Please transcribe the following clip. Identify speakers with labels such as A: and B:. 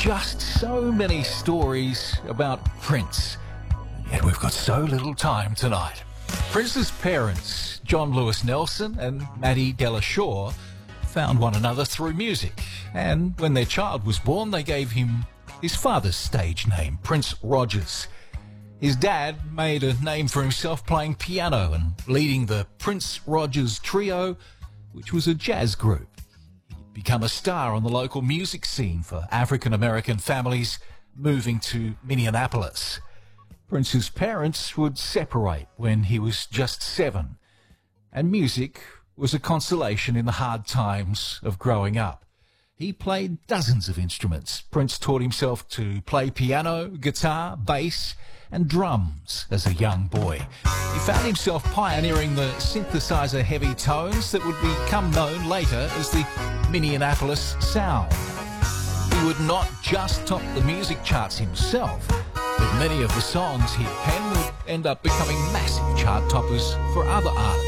A: just so many stories about Prince, yet we've got so little time tonight. Prince's parents, John Lewis Nelson and Maddie Delashore, found one another through music, and when their child was born, they gave him his father's stage name, Prince Rogers. His dad made a name for himself playing piano and leading the Prince Rogers Trio, which was a jazz group. He'd become a star on the local music scene for African-American families moving to Minneapolis. Prince's parents would separate when he was just 7, and music was a consolation in the hard times of growing up. He played dozens of instruments. Prince taught himself to play piano, guitar, bass, and drums as a young boy. He found himself pioneering the synthesizer-heavy tones that would become known later as the Minneapolis Sound. He would not just top the music charts himself, but many of the songs he'd pen would end up becoming massive chart toppers for other artists.